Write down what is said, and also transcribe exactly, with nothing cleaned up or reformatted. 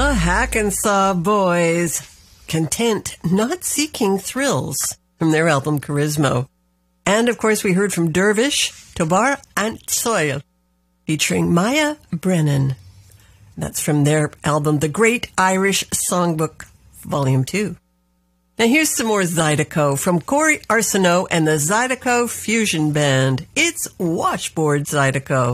The Hackensaw Boys, Content, Not Seeking Thrills, from their album Charismo. And, of course, we heard from Dervish, Tobar Antsoil, featuring Maya Brennan. That's from their album, The Great Irish Songbook, Volume two. Now here's some more Zydeco from Corey Arsenault and the Zydeco Fusion Band. It's Washboard Zydeco.